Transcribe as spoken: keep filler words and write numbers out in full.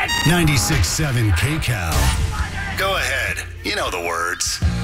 ninety-six point seven K Cal. Go ahead. You know the words.